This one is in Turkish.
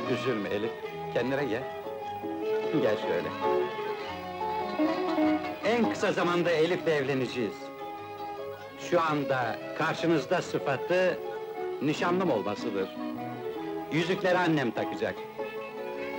Üzülme Elif, kendine gel. Gel şöyle. En kısa zamanda Elif'le evleneceğiz. Şu anda karşınızda sıfatı nişanlım olmasıdır. Yüzükleri annem takacak.